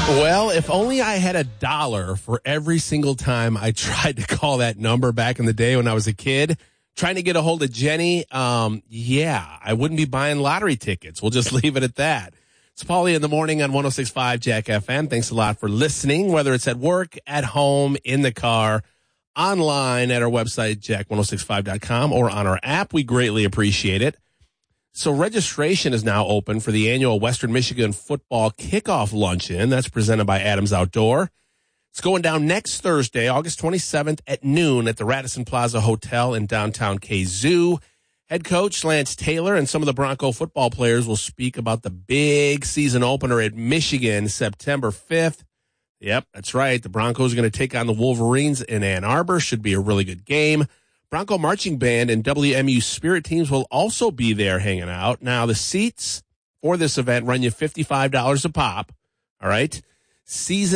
Well, if only I had $1 for every single time I tried to call that number back in the day when I was a kid, trying to get a hold of Jenny, I wouldn't be buying lottery tickets. We'll just leave it at that. It's Paulie in the morning on 106.5 Jack FM. Thanks a lot for listening, whether it's at work, at home, in the car, online at our website, jack1065.com, or on our app. We greatly appreciate it. So registration is now open for the annual Western Michigan Football Kickoff Luncheon. That's presented by Adams Outdoor. It's going down next Thursday, August 27th at noon at the Radisson Plaza Hotel in downtown Kazoo. Head coach Lance Taylor and some of the Bronco football players will speak about the big season opener at Michigan September 5th. Yep, that's right. The Broncos are going to take on the Wolverines in Ann Arbor. Should be a really good game. Bronco Marching Band and WMU Spirit teams will also be there hanging out. Now, the seats for this event run you $55 a pop. All right. Season